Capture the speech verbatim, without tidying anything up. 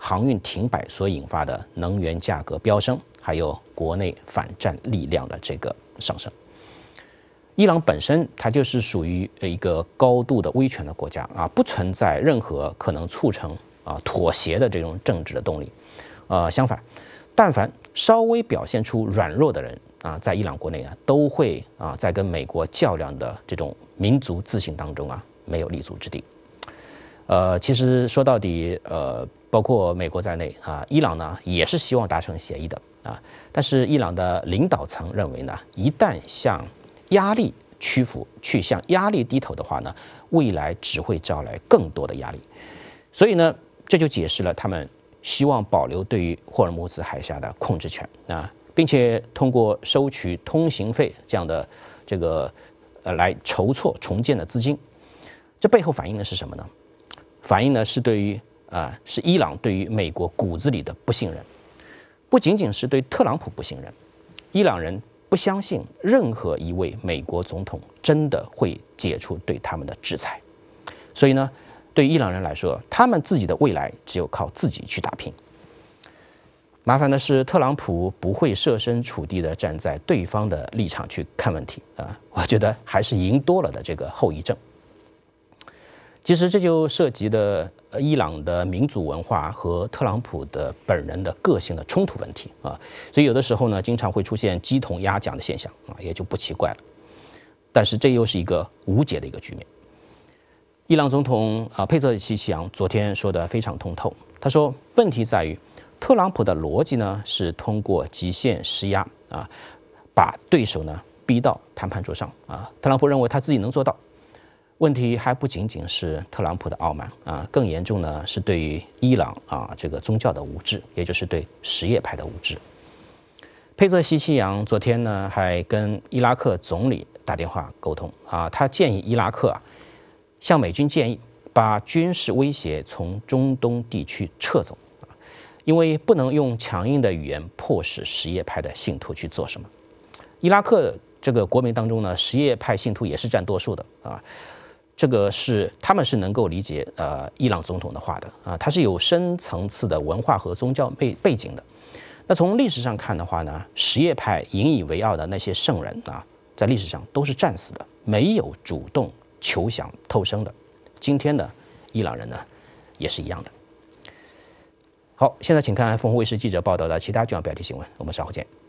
航运停摆所引发的能源价格飙升，还有国内反战力量的这个上升。伊朗本身它就是属于一个高度的威权的国家啊，不存在任何可能促成啊妥协的这种政治的动力。呃，相反，但凡稍微表现出软弱的人啊，在伊朗国内啊，都会啊在跟美国较量的这种民族自信当中啊，没有立足之地。呃，其实说到底，呃，包括美国在内啊，伊朗呢也是希望达成协议的啊，但是伊朗的领导层认为呢，一旦向压力屈服，去向压力低头的话呢，未来只会招来更多的压力。所以呢，这就解释了他们希望保留对于霍尔木兹海峡的控制权啊，并且通过收取通行费这样的这个呃来筹措重建的资金。这背后反映的是什么呢？反映的是对于啊、呃、是伊朗对于美国骨子里的不信任，不仅仅是对特朗普不信任，伊朗人不相信任何一位美国总统真的会解除对他们的制裁。所以呢，对于伊朗人来说，他们自己的未来只有靠自己去打拼。麻烦的是，特朗普不会设身处地的站在对方的立场去看问题啊，我觉得还是赢多了的这个后遗症。其实这就涉及的伊朗的民族文化和特朗普的本人的个性的冲突问题啊，所以有的时候呢，经常会出现鸡同鸭讲的现象啊，也就不奇怪了。但是这又是一个无解的一个局面。伊朗总统啊佩泽西奇扬昨天说的非常通透，他说问题在于特朗普的逻辑呢是通过极限施压啊，把对手呢逼到谈判桌上啊，特朗普认为他自己能做到。问题还不仅仅是特朗普的傲慢啊，更严重呢是对于伊朗啊这个宗教的无知，也就是对什叶派的无知。佩泽西奇扬昨天呢还跟伊拉克总理打电话沟通啊，他建议伊拉克啊向美军建议把军事威胁从中东地区撤走啊，因为不能用强硬的语言迫使什叶派的信徒去做什么。伊拉克这个国民当中呢，什叶派信徒也是占多数的啊。这个是他们是能够理解呃伊朗总统的话的啊，他是有深层次的文化和宗教背背景的。那从历史上看的话呢，什叶派引以为傲的那些圣人啊，在历史上都是战死的，没有主动求降偷生的。今天的伊朗人呢，也是一样的。好，现在请看凤凰卫视记者报道的其他重要标题新闻，我们稍后见。